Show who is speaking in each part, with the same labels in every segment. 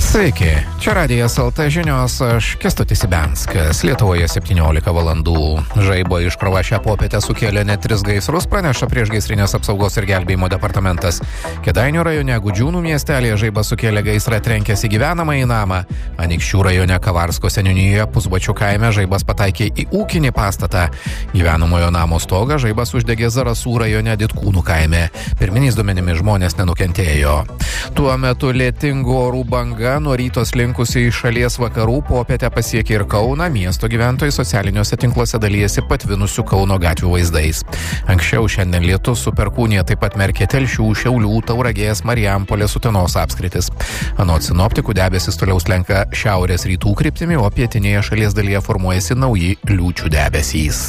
Speaker 1: Sveiki, čia Radijas LT žinios, aš Kęstutis Ibenskas. Lietuvoje 17 valandų. Žaibo iškrova šią popietę sukėlė net 3 gaisrus, praneša Priešgaisrinės apsaugos ir gelbėjimo departamentas. Kėdainių rajone Gudžiūnų miestelėje žaibas sukėlė gaisrą, trenkėsi gyvenamąjį namą. Anykščių rajone Kavarsko seniūnijoje Pusbačių kaime žaibas pataikė į ūkinį pastatą. Gyvenamojo namo stogą žaibas uždegė Zarasų rajone Ditkūnų kaime. Pirminiais duomenimis žmonės nenukentėjo. Tuo metu lietingų orų banga nuo ryto slinkusi iš šalies vakarų popietę pasiekė ir Kauną. Miesto gyventojai socialiniuose tinkluose dalyjasi patvinusių Kauno gatvių vaizdais. Anksčiau šiandien lietus su perkūnija taip pat merkė Telšių, Šiaulių, Tauragės, Marijampolės, Utenos apskritis. Anot sinoptikų debesis toliau slenka šiaurės rytų kryptimi, o pietinėje šalies dalyje formuojasi nauji liūčių debesys.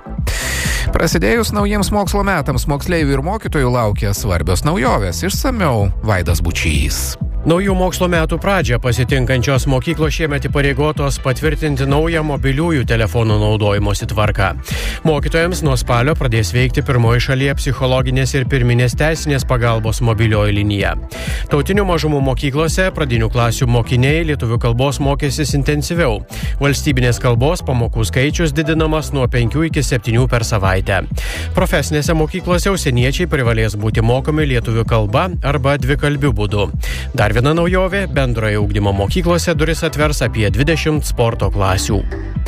Speaker 1: Prasidėjus naujiems mokslo metams moksleivių ir mokytojų laukia svarbios naujovės. Išsamiau Vaidas Bučys.
Speaker 2: Naujų mokslo metų pradžią pasitinkančios mokyklos šiemet įpareigotos patvirtinti naują mobiliųjų telefonų naudojimosi tvarką. Mokytojams nuo spalio pradės veikti pirmoji šalyje psichologinės ir pirminės teisinės pagalbos mobilioji linija. Tautinių mažumų mokyklose pradinių klasių mokiniai lietuvių kalbos mokysis intensyviau. Valstybinės kalbos pamokų skaičius didinamas nuo 5 iki 7 per savaitę. Profesinėse mokyklose užsieniečiai privalės būti mokomi lietuvių kalba arba dvikalbių būdu. Dar viena naujovė – bendrojo ugdymo mokyklose duris atvers apie 20 sporto klasių.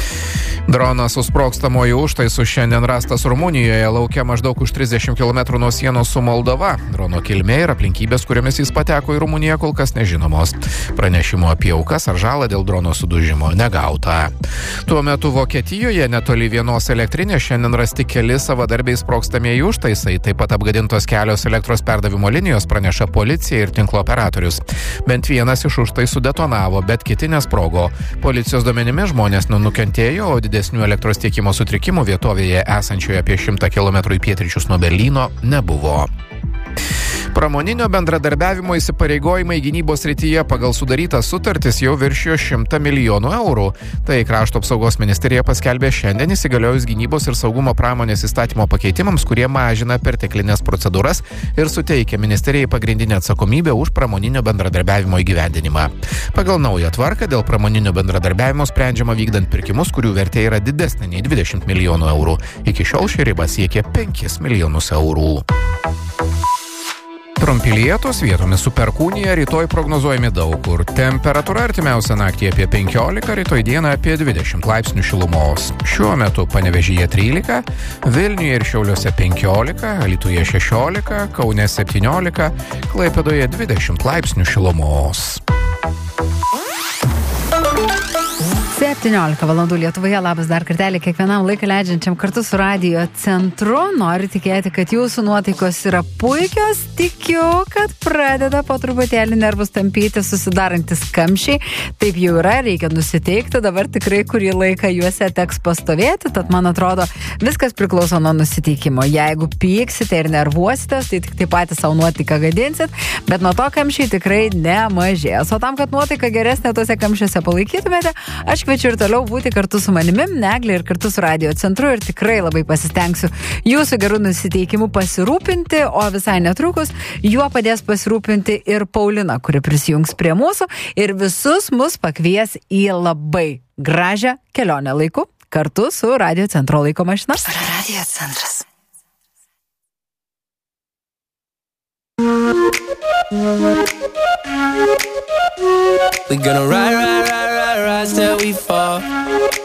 Speaker 1: Dronas su sprogstamuoju užtaisu šiandien rastas Rumunijoje, lauke maždaug už 30 km nuo sienos su Moldova. Drono kilmė ir aplinkybės, kuriomis jis pateko į Rumuniją, kol kas nežinomos. Pranešimo apie aukas ar žalą dėl drono sudužimo negauta. Tuo metu Vokietijoje netoli vienos elektrinės šiandien rasti keli savadarbiai sprogstamieji užtaisai, taip pat apgadintos kelios elektros perdavimo linijos, praneša policija ir tinklo operatorius. Bent vienas iš užtaisų detonavo, bet kiti nesprogo. Policijos duomenimis žmonės nenukentėjo, o didesnių elektros tiekimo sutrikimų vietovėje esančioje apie 100 km į pietryčius nuo Berlyno nebuvo. Pramoninio bendradarbiavimo įsipareigojimai gynybos srityje pagal sudarytas sutartis jau viršijo 100 milijonų eurų. Tai Krašto apsaugos ministerija paskelbė šiandien įsigaliojus gynybos ir saugumo pramonės įstatymo pakeitimams, kurie mažina perteklinės procedūras ir suteikia ministerijai pagrindinę atsakomybę už pramoninio bendradarbiavimo įgyvendinimą. Pagal naują tvarką dėl pramoninio bendradarbiavimo sprendžiama vykdant pirkimus, kurių vertė yra didesnė nei 20 milijonų eurų. Iki šiol ši riba siekia 5 milijonus eurų. Trumpi lietūs, vietomis su perkūnija, rytoj prognozuojami daug kur. Temperatūra artimiausią naktį apie 15, rytoj dieną apie 20 laipsnių šilumos. Šiuo metu Panevėžyje 13, Vilniuje ir Šiauliuose 15, Alytuje 16, Kaune 17, Klaipėdoje 20 laipsnių šilumos.
Speaker 3: 17 valandų Lietuvoje, labas dar kartelį kiekvienam laiką leidžiančiam kartu su Radio Centru. Noriu tikėti, kad jūsų nuotaikos yra puikios. Tikiu, kad pradeda po truputėlį nervus tampyti susidarantis kamščiai. Taip jau yra, reikia nusiteikti. Dabar tikrai kurį laiką juose teks pastovėti, tad man atrodo, viskas priklauso nuo nusiteikimo. Jeigu pyksite ir nervuositės, tai tik taip patys savo nuotaiką gadinsit, bet nuo to kamščiai tikrai nemažės. O tam, kad nuotaika geresnė tose kamščiuose palaikytumėte, aš kviečiu ir toliau būti kartu su manimi, Eglė, ir kartu su Radio Centru, ir tikrai labai pasistengsiu jūsų gerų nusiteikimų pasirūpinti, o visai netrukus juo padės pasirūpinti ir Paulina, kuri prisijungs prie mūsų ir visus mus pakvies į labai gražią kelionę laiku kartu su Radio Centro laiko mašina.
Speaker 4: Radio Centras. We gonna ride till we fall.